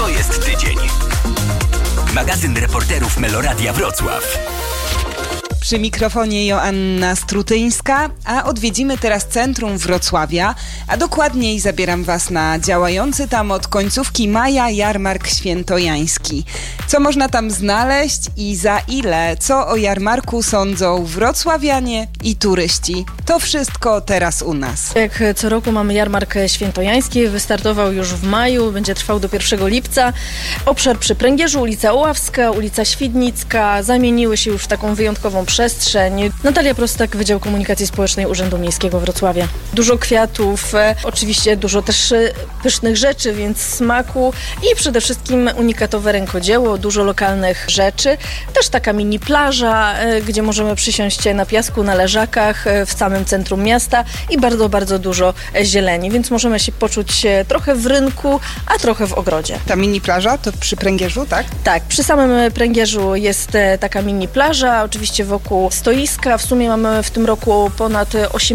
To jest tydzień. Magazyn reporterów Meloradia Wrocław. Przy mikrofonie Joanna Strutyńska, a odwiedzimy teraz centrum Wrocławia, a dokładniej zabieram Was na działający tam od końcówki maja jarmark świętojański. Co można tam znaleźć i za ile? Co o jarmarku sądzą wrocławianie i turyści? To wszystko teraz u nas. Jak co roku mamy jarmark świętojański, wystartował już w maju, będzie trwał do 1 lipca. Obszar przy Pręgierzu, ulica Oławska, ulica Świdnicka zamieniły się już w taką wyjątkową przestrzeń. Natalia Prostak, Wydział Komunikacji Społecznej Urzędu Miejskiego Wrocławia. Dużo kwiatów, oczywiście dużo też pysznych rzeczy, więc smaku i przede wszystkim unikatowe rękodzieło, dużo lokalnych rzeczy. Też taka mini plaża, gdzie możemy przysiąść na piasku, na leżakach w samym centrum miasta i bardzo, bardzo dużo zieleni, więc możemy się poczuć trochę w rynku, a trochę w ogrodzie. Ta mini plaża to przy Pręgierzu, tak? Tak, przy samym Pręgierzu jest taka mini plaża, oczywiście wokół stoiska. W sumie mamy w tym roku ponad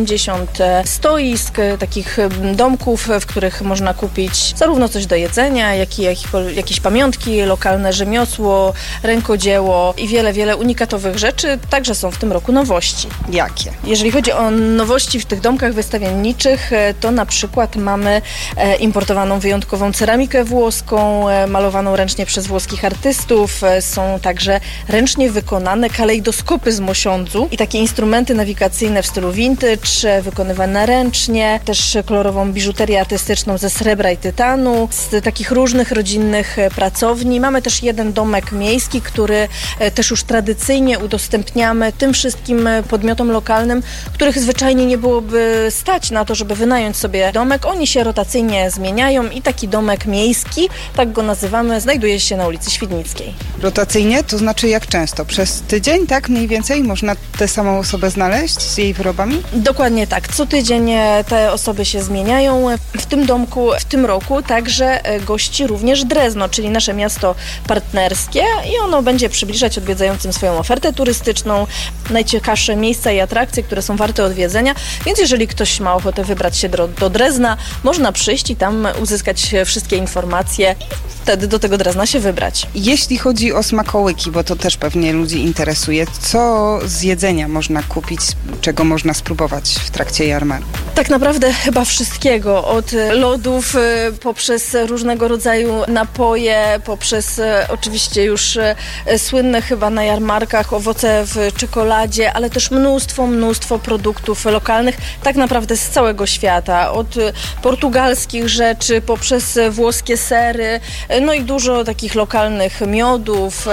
80 stoisk, takich domków, w których można kupić zarówno coś do jedzenia, jak i jakieś pamiątki, lokalne rzemiosło, rękodzieło i wiele, wiele unikatowych rzeczy. Także są w tym roku nowości. Jakie? Jeżeli chodzi o nowości w tych domkach wystawienniczych, to na przykład mamy importowaną wyjątkową ceramikę włoską, malowaną ręcznie przez włoskich artystów. Są także ręcznie wykonane kalejdoskopy z mosiądzu i takie instrumenty nawigacyjne w stylu vintage, wykonywane ręcznie, też kolorową biżuterię artystyczną ze srebra i tytanu, z takich różnych rodzinnych pracowni. Mamy też jeden domek miejski, który też już tradycyjnie udostępniamy tym wszystkim podmiotom lokalnym, których zwyczajnie nie byłoby stać na to, żeby wynająć sobie domek. Oni się rotacyjnie zmieniają i taki domek miejski, tak go nazywamy, znajduje się na ulicy Świdnickiej. Rotacyjnie? To znaczy jak często? Przez tydzień, tak? Mniej więcej? Można tę samą osobę znaleźć z jej wyrobami? Dokładnie tak. Co tydzień te osoby się zmieniają. W tym domku w tym roku także gości również Drezno, czyli nasze miasto partnerskie i ono będzie przybliżać odwiedzającym swoją ofertę turystyczną, najciekawsze miejsca i atrakcje, które są warte odwiedzenia, więc jeżeli ktoś ma ochotę wybrać się do Drezna, można przyjść i tam uzyskać wszystkie informacje i wtedy do tego Drezna się wybrać. Jeśli chodzi o smakołyki, bo to też pewnie ludzi interesuje, co z jedzenia można kupić, czego można spróbować w trakcie jarmarku? Tak naprawdę chyba wszystkiego, od lodów poprzez różnego rodzaju napoje, poprzez oczywiście już słynne chyba na jarmarkach owoce w czekoladzie, ale też mnóstwo produktów lokalnych, tak naprawdę z całego świata, od portugalskich rzeczy poprzez włoskie sery, no i dużo takich lokalnych miodów,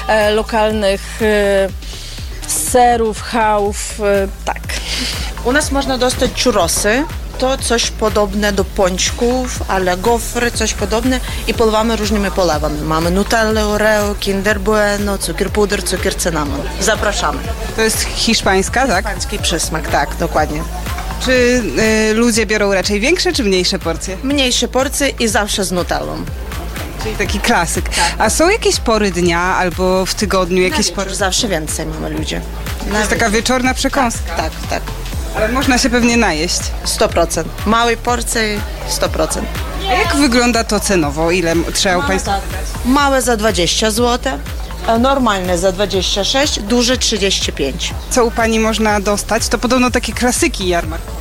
lokalnych serów, chałów, tak. U nas można dostać churrosy, to coś podobne do pączków, ale gofry, coś podobne i polewamy różnymi polewami. Mamy Nutellę, Oreo, Kinder Bueno, cukier puder, cukier cynamon. Zapraszamy. To jest hiszpańska, tak? Hiszpański przysmak, tak, dokładnie. Czy ludzie biorą raczej większe czy mniejsze porcje? Mniejsze porcje i zawsze z Nutellą. Czyli taki klasyk. A są jakieś pory dnia albo w tygodniu jakieś pory? Zawsze więcej mamy ludzi. To jest taka wieczorna przekąska. Tak. Ale można się pewnie najeść. 100%. Małej porcji 100%. A jak wygląda to cenowo? Ile trzeba u Państwa wydać? Małe za 20 zł, normalne za 26, duże 35. Co u Pani można dostać? To podobno takie klasyki jarmarku.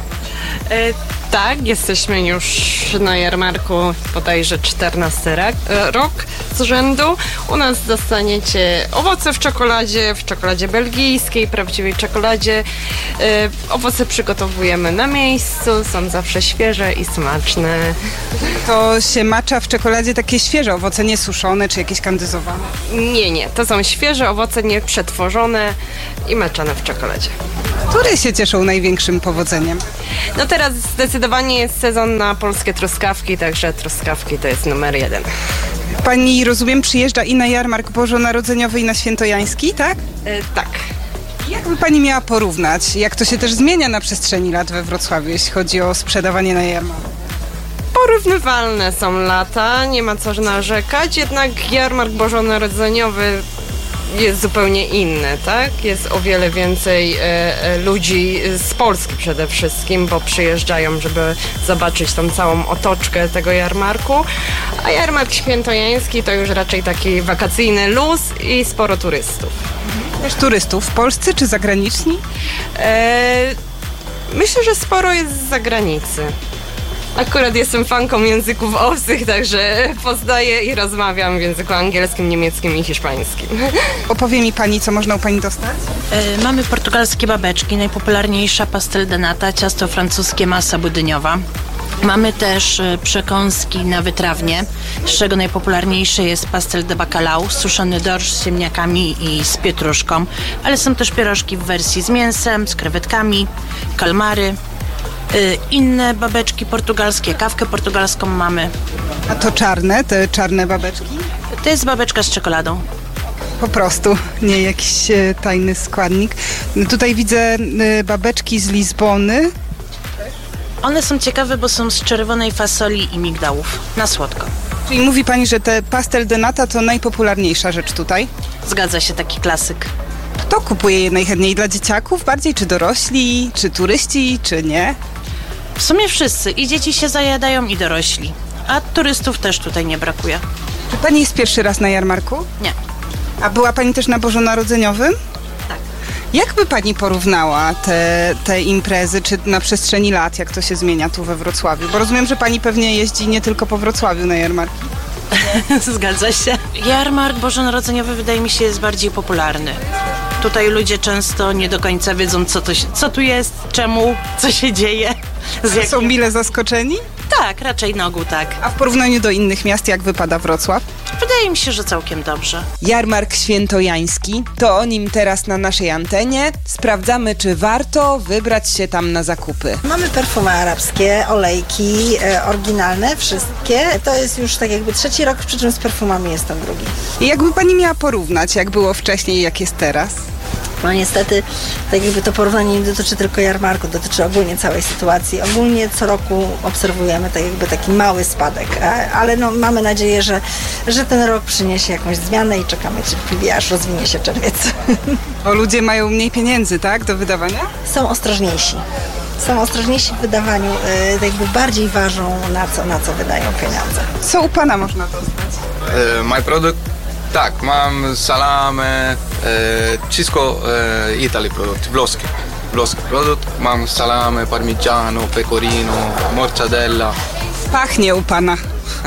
Tak, jesteśmy już na jarmarku bodajże 14 rok z rzędu. U nas dostaniecie owoce w czekoladzie belgijskiej, prawdziwej czekoladzie. Owoce przygotowujemy na miejscu, są zawsze świeże i smaczne. To się macza w czekoladzie takie świeże owoce, nie suszone czy jakieś kandyzowane? Nie, to są świeże owoce, nieprzetworzone i maczane w czekoladzie. Które się cieszą największym powodzeniem? No teraz zdecydowanie jest sezon na polskie truskawki, także truskawki to jest numer 1. Pani, rozumiem, przyjeżdża i na jarmark bożonarodzeniowy i na świętojański, tak? Tak. Jak by Pani miała porównać, jak to się też zmienia na przestrzeni lat we Wrocławiu, jeśli chodzi o sprzedawanie na jarmarku? Porównywalne są lata, nie ma co narzekać, jednak jarmark bożonarodzeniowy jest zupełnie inny, tak? Jest o wiele więcej ludzi z Polski przede wszystkim, bo przyjeżdżają, żeby zobaczyć tą całą otoczkę tego jarmarku, a jarmark świętojański to już raczej taki wakacyjny luz i sporo turystów. Też turystów w Polsce czy zagraniczni? Myślę, że sporo jest z zagranicy. Akurat jestem fanką języków obcych, także poznaję i rozmawiam w języku angielskim, niemieckim i hiszpańskim. Opowie mi pani, co można u pani dostać? Mamy portugalskie babeczki, najpopularniejsza pastel de nata, ciasto francuskie, masa budyniowa. Mamy też przekąski na wytrawnie, z czego najpopularniejsze jest pastel de bacalhau, suszony dorsz z ziemniakami i z pietruszką, ale są też pierożki w wersji z mięsem, z krewetkami, kalmary. Inne babeczki portugalskie, kawkę portugalską mamy. A to te czarne babeczki? To jest babeczka z czekoladą. Po prostu, nie jakiś tajny składnik. Tutaj widzę babeczki z Lizbony. One są ciekawe, bo są z czerwonej fasoli i migdałów, na słodko. Czyli mówi pani, że te pastel de nata to najpopularniejsza rzecz tutaj? Zgadza się, taki klasyk. Kto kupuje je najchętniej? Dla dzieciaków bardziej, czy dorośli, czy turyści, czy nie? W sumie wszyscy, i dzieci się zajadają, i dorośli. A turystów też tutaj nie brakuje. Czy pani jest pierwszy raz na jarmarku? Nie. A była pani też na bożonarodzeniowym? Tak. Jak by pani porównała te imprezy, czy na przestrzeni lat, jak to się zmienia tu we Wrocławiu? Bo rozumiem, że pani pewnie jeździ nie tylko po Wrocławiu na jarmarki. Zgadza się. Jarmark bożonarodzeniowy wydaje mi się jest bardziej popularny. Tutaj ludzie często nie do końca wiedzą, co tu jest, czemu, co się dzieje. Są mile zaskoczeni? Tak, raczej na ogół tak. A w porównaniu do innych miast, jak wypada Wrocław? Wydaje mi się, że całkiem dobrze. Jarmark świętojański, to o nim teraz na naszej antenie. Sprawdzamy, czy warto wybrać się tam na zakupy. Mamy perfumy arabskie, olejki, oryginalne, wszystkie. To jest już tak jakby trzeci rok, przy czym z perfumami jest ten drugi. I jakby pani miała porównać, jak było wcześniej, jak jest teraz? No niestety, tak jakby to porównanie nie dotyczy tylko jarmarku, dotyczy ogólnie całej sytuacji. Ogólnie co roku obserwujemy tak jakby taki mały spadek, ale no, mamy nadzieję, że ten rok przyniesie jakąś zmianę i czekamy cierpliwie, aż rozwinie się czerwiec. Bo ludzie mają mniej pieniędzy, tak, do wydawania? Są ostrożniejsi. Są ostrożniejsi w wydawaniu, tak jakby bardziej ważą na co wydają pieniądze. Co u pana można dostać? My produkt? Tak, mam salame, wszystko Italy produkt, włoski produkt. Mam salame, parmigiano, pecorino, mortadella. Pachnie u pana.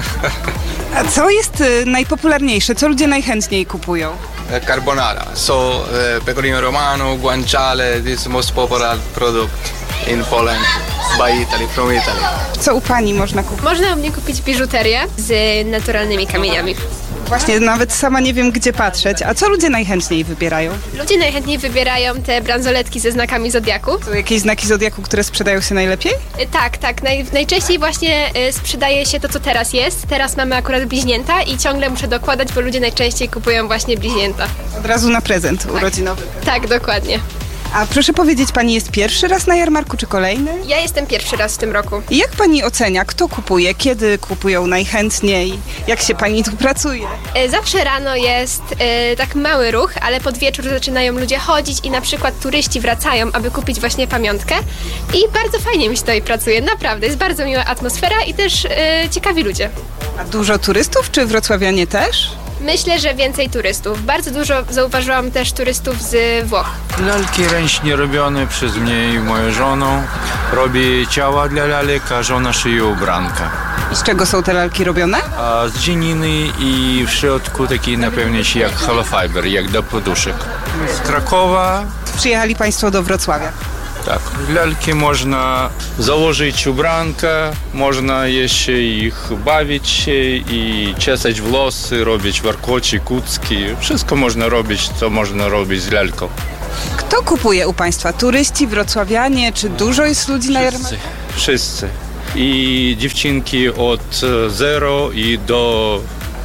A co jest najpopularniejsze? Co ludzie najchętniej kupują? Carbonara, pecorino romano, guanciale, this is most popular product in Poland, by Italy, from Italy. Co u pani można kupić? Można u mnie kupić biżuterię z naturalnymi kamieniami. Właśnie, nawet sama nie wiem, gdzie patrzeć. A co ludzie najchętniej wybierają? Ludzie najchętniej wybierają te bransoletki ze znakami Zodiaku. Są jakieś znaki Zodiaku, które sprzedają się najlepiej? Tak. Najczęściej właśnie sprzedaje się to, co teraz jest. Teraz mamy akurat bliźnięta i ciągle muszę dokładać, bo ludzie najczęściej kupują właśnie bliźnięta. Od razu na prezent urodzinowy. Tak, dokładnie. A proszę powiedzieć, pani jest pierwszy raz na jarmarku, czy kolejny? Ja jestem pierwszy raz w tym roku. I jak pani ocenia, kto kupuje, kiedy kupują najchętniej, jak się pani tu pracuje? Zawsze rano jest tak mały ruch, ale pod wieczór zaczynają ludzie chodzić i na przykład turyści wracają, aby kupić właśnie pamiątkę i bardzo fajnie mi się tutaj pracuje, naprawdę. Jest bardzo miła atmosfera i też ciekawi ludzie. A dużo turystów, czy wrocławianie też? Myślę, że więcej turystów. Bardzo dużo zauważyłam też turystów z Włoch. Lalki ręcznie robione przez mnie i moją żoną. Robię ciała dla lalek, a żona szyje ubranka. I z czego są te lalki robione? A z dzieniny i w środku taki napełnia się jak hollow fiber, jak do poduszek. Z Krakowa. Przyjechali państwo do Wrocławia. Tak, lalki można założyć ubranka, można jeszcze ich bawić się i czesać włosy, robić warkocze, kucki. Wszystko można robić, co można robić z lalką. Kto kupuje u państwa? Turyści, wrocławianie, czy dużo jest ludzi na jarmarku? Wszyscy. I dziewczynki od 0 i do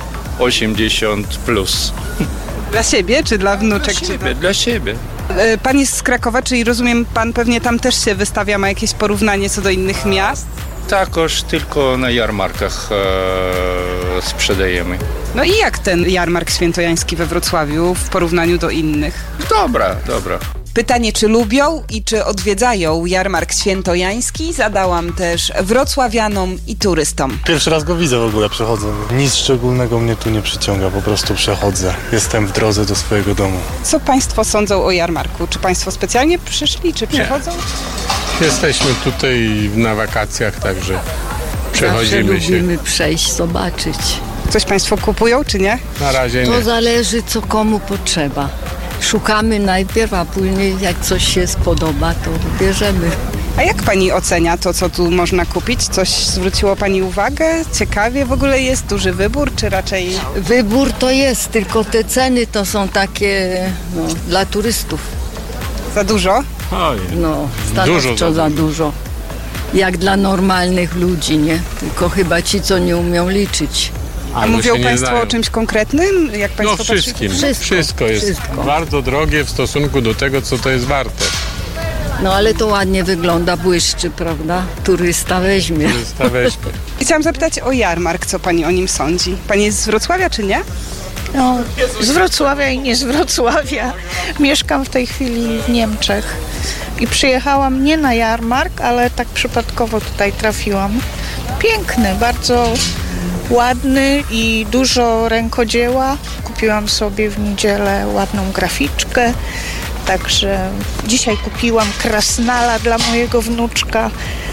80 plus. Dla siebie, czy dla wnuczek? Dla siebie. Pan jest z Krakowa, czyli rozumiem, pan pewnie tam też się wystawia, ma jakieś porównanie co do innych miast? Також tylko na jarmarkach sprzedajemy. No i jak ten jarmark świętojański we Wrocławiu w porównaniu do innych? Dobra. Pytanie, czy lubią i czy odwiedzają jarmark świętojański, zadałam też wrocławianom i turystom. Pierwszy raz go widzę w ogóle, przechodzę. Nic szczególnego mnie tu nie przyciąga, po prostu przechodzę. Jestem w drodze do swojego domu. Co Państwo sądzą o jarmarku? Czy Państwo specjalnie przyszli, czy przechodzą? Jesteśmy tutaj na wakacjach, także przechodzimy Zawsze lubimy przejść, zobaczyć. Coś Państwo kupują, czy nie? Na razie To nie. zależy, co komu potrzeba. Szukamy najpierw, a później jak coś się spodoba, to bierzemy. A jak Pani ocenia to, co tu można kupić? Coś zwróciło Pani uwagę? Ciekawie w ogóle jest? Duży wybór, czy raczej... Wybór to jest, tylko te ceny to są takie dla turystów. Za dużo? Oj, No, stanowczo za dużo. Jak dla normalnych ludzi, nie? Tylko chyba ci, co nie umią liczyć. A mówią Państwo o czymś konkretnym? Jak Państwo wszystkim. patrzycie? Wszystko jest bardzo drogie w stosunku do tego, co to jest warte. No ale to ładnie wygląda, błyszczy, prawda? Turysta weźmie. Chciałam zapytać o jarmark, co Pani o nim sądzi? Pani jest z Wrocławia, czy nie? No, z Wrocławia i nie z Wrocławia. Mieszkam w tej chwili w Niemczech i przyjechałam nie na jarmark, ale tak przypadkowo tutaj trafiłam. Piękny, bardzo ładny i dużo rękodzieła. Kupiłam sobie w niedzielę ładną graficzkę, także dzisiaj kupiłam krasnala dla mojego wnuczka.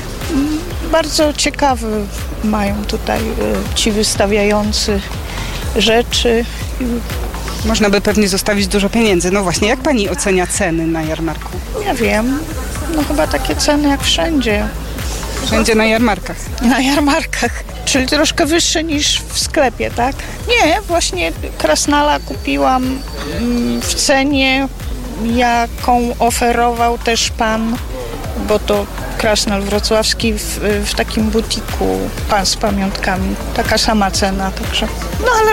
Bardzo ciekawy mają tutaj ci wystawiający rzeczy. Można by pewnie zostawić dużo pieniędzy. No właśnie, jak Pani ocenia ceny na jarmarku? Nie wiem, no chyba takie ceny jak wszędzie. Wszędzie na jarmarkach? Na jarmarkach, czyli troszkę wyższe niż w sklepie, tak? Nie, właśnie krasnala kupiłam w cenie, jaką oferował też pan, bo to krasnal wrocławski w takim butiku, pan z pamiątkami. Taka sama cena, także. No ale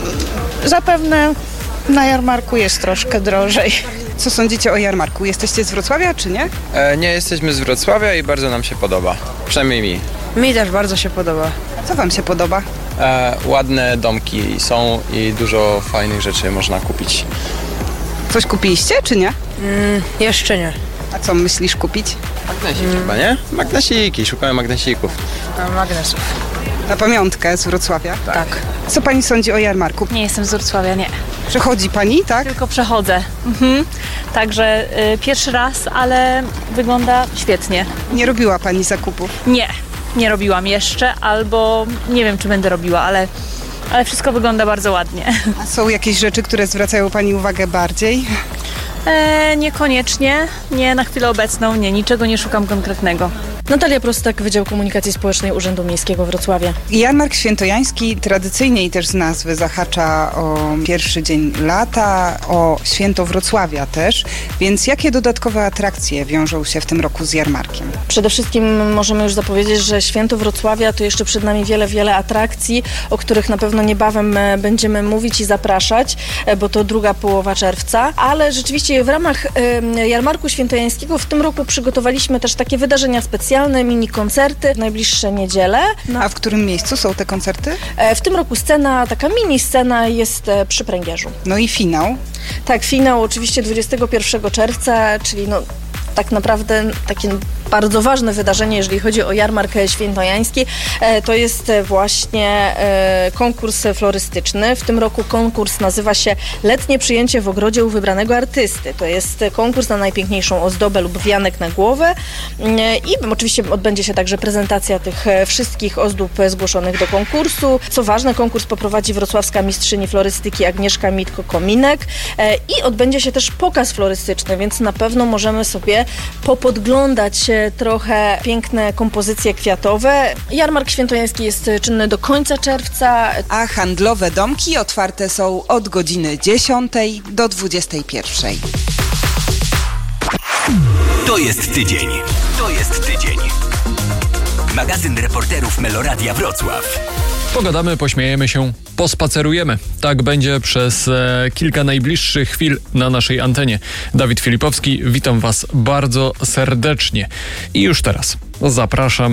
zapewne na jarmarku jest troszkę drożej. Co sądzicie o jarmarku? Jesteście z Wrocławia, czy nie? Nie jesteśmy z Wrocławia i bardzo nam się podoba. Przynajmniej mi. Mi też bardzo się podoba. A co Wam się podoba? Ładne domki są i dużo fajnych rzeczy można kupić. Coś kupiliście, czy nie? Jeszcze nie. A co myślisz kupić? Magnesik chyba, nie? Magnesiki, szukamy magnesików. Magnesów. Na pamiątkę z Wrocławia? Tak. Co Pani sądzi o jarmarku? Nie jestem z Wrocławia, nie. Przechodzi Pani, tak? Tylko przechodzę. Także pierwszy raz, ale wygląda świetnie. Nie robiła Pani zakupów? Nie robiłam jeszcze, albo nie wiem, czy będę robiła, ale wszystko wygląda bardzo ładnie. A są jakieś rzeczy, które zwracają Pani uwagę bardziej? Niekoniecznie. Nie, na chwilę obecną nie. Niczego nie szukam konkretnego. Natalia Prostak, Wydział Komunikacji Społecznej Urzędu Miejskiego Wrocławia. Jarmark świętojański tradycyjnie i też z nazwy zahacza o pierwszy dzień lata, o święto Wrocławia też, więc jakie dodatkowe atrakcje wiążą się w tym roku z jarmarkiem? Przede wszystkim możemy już zapowiedzieć, że święto Wrocławia to jeszcze przed nami wiele atrakcji, o których na pewno niebawem będziemy mówić i zapraszać, bo to druga połowa czerwca, ale rzeczywiście w ramach jarmarku świętojańskiego w tym roku przygotowaliśmy też takie wydarzenia specjalne, mini koncerty w najbliższe niedziele. A w którym miejscu są te koncerty? W tym roku taka mini scena jest przy Pręgierzu. No i finał? Tak, finał oczywiście 21 czerwca, czyli tak naprawdę takie bardzo ważne wydarzenie, jeżeli chodzi o jarmark świętojański, to jest właśnie konkurs florystyczny. W tym roku konkurs nazywa się Letnie przyjęcie w ogrodzie u wybranego artysty. To jest konkurs na najpiękniejszą ozdobę lub wianek na głowę i oczywiście odbędzie się także prezentacja tych wszystkich ozdób zgłoszonych do konkursu. Co ważne, konkurs poprowadzi wrocławska mistrzyni florystyki Agnieszka Mitko-Kominek i odbędzie się też pokaz florystyczny, więc na pewno możemy sobie popodglądać trochę piękne kompozycje kwiatowe. Jarmark świętojański jest czynny do końca czerwca. A handlowe domki otwarte są od godziny 10 do 21. To jest tydzień. Magazyn reporterów Meloradia Wrocław. Pogadamy, pośmiejemy się, pospacerujemy. Tak będzie przez kilka najbliższych chwil na naszej antenie. Dawid Filipowski, witam Was bardzo serdecznie. I już teraz zapraszam